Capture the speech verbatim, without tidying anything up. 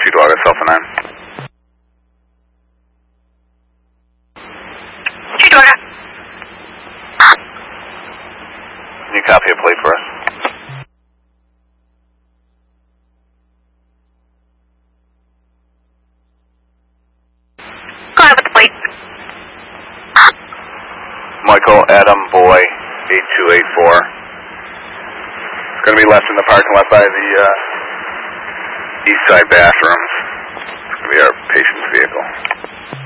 Two Dog, Alpha nine. Two Dog. Can you copy a plate for us? Go ahead with the plate. Michael Adam Boy, eight two eight four. It's going to be left in the parking lot by the uh, east side bathrooms. It's going to be our